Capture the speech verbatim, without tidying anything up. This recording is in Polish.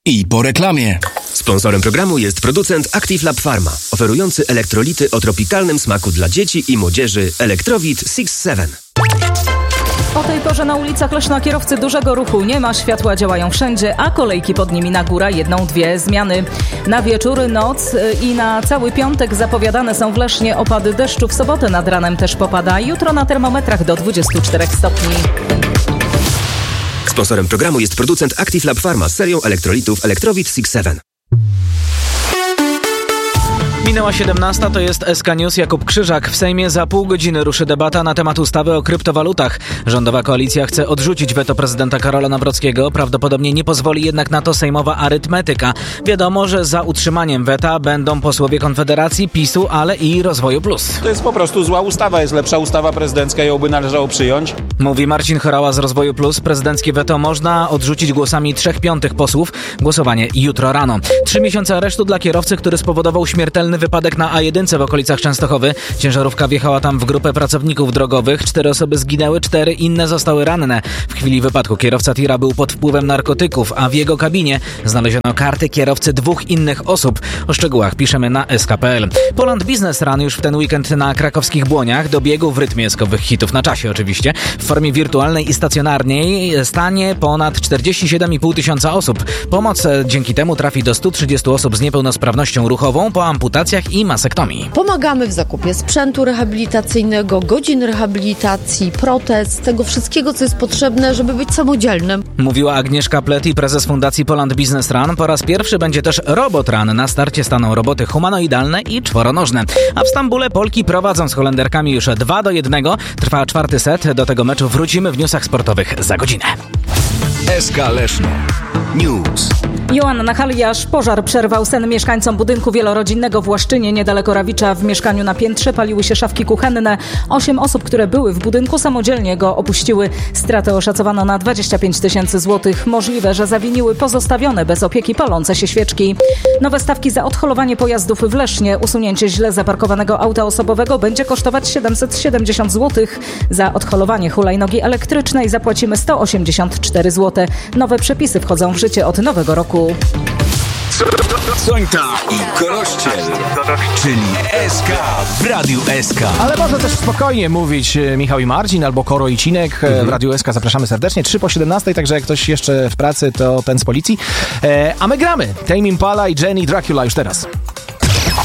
I po reklamie. Sponsorem programu jest producent Active Lab Pharma, oferujący elektrolity o tropikalnym smaku dla dzieci i młodzieży Electrowit six seven. O tej porze na ulicach Leszna kierowcy dużego ruchu nie ma, światła działają wszędzie, a kolejki pod nimi na górę jedną, dwie zmiany. Na wieczór, noc i na cały piątek zapowiadane są w Lesznie opady deszczu, w sobotę nad ranem też popada, jutro na termometrach do dwudziestu czterech stopni. Sponsorem programu jest producent Active Lab Pharma z serią elektrolitów Electrowit six seven. Minęła siedemnasta, to jest S K News. Jakub Krzyżak. W Sejmie za pół godziny ruszy debata na temat ustawy o kryptowalutach. Rządowa koalicja chce odrzucić weto prezydenta Karola Nawrockiego. Prawdopodobnie nie pozwoli jednak na to sejmowa arytmetyka. Wiadomo, że za utrzymaniem weta będą posłowie Konfederacji, PiSu, ale i Rozwoju Plus. To jest po prostu zła ustawa. Jest lepsza ustawa prezydencka, ją by należało przyjąć. Mówi Marcin Chorała z Rozwoju Plus. Prezydenckie weto można odrzucić głosami trzech piątych posłów. Głosowanie jutro rano. Trzy miesiące aresztu dla kierowcy, który spowodował śmiertelny wypadek na A jeden w okolicach Częstochowy. Ciężarówka wjechała tam w grupę pracowników drogowych. Cztery osoby zginęły, cztery inne zostały ranne. W chwili wypadku kierowca tira był pod wpływem narkotyków, a w jego kabinie znaleziono karty kierowcy dwóch innych osób. O szczegółach piszemy na S K kropka P L. Poland Business Run już w ten weekend na krakowskich Błoniach dobiegł w rytmie skowych hitów, na czasie oczywiście. W formie wirtualnej i stacjonarnej stanie ponad czterdzieści siedem i pół tysiąca osób. Pomoc dzięki temu trafi do stu trzydziestu osób z niepełnosprawnością ruchową po amputacjach i masektomii. Pomagamy w zakupie sprzętu rehabilitacyjnego, godzin rehabilitacji, protez, tego wszystkiego, co jest potrzebne, żeby być samodzielnym. Mówiła Agnieszka Pleti, prezes Fundacji Poland Business Run. Po raz pierwszy będzie też Robot Run. Na starcie staną roboty humanoidalne i czworonożne. A w Stambule Polki prowadzą z Holenderkami już dwa do jednego. Trwa czwarty set. Do tego meczu wrócimy w newsach sportowych za godzinę. S K Leszno News. Joanna Haliasz. Pożar przerwał sen mieszkańcom budynku wielorodzinnego w Łaszczynie niedaleko Rawicza. W mieszkaniu na piętrze paliły się szafki kuchenne. Osiem osób, które były w budynku, samodzielnie go opuściły. Stratę oszacowano na dwadzieścia pięć tysięcy złotych. Możliwe, że zawiniły pozostawione bez opieki palące się świeczki. Nowe stawki za odholowanie pojazdów w Lesznie. Usunięcie źle zaparkowanego auta osobowego będzie kosztować siedemset siedemdziesiąt złotych. Za odholowanie hulajnogi elektrycznej zapłacimy sto osiemdziesiąt cztery złote. Nowe przepisy wchodzą w życie od nowego roku. Sońta i Korościel, czyli S K w Radiu S K. Ale można też spokojnie mówić Michał i Marcin, albo Koro i Cinek. Mhm. W Radiu S K zapraszamy serdecznie. trzy po siedemnastej, także jak ktoś jeszcze w pracy, to ten z policji. E, a my gramy. Tame Impala i Jenny Dracula już teraz.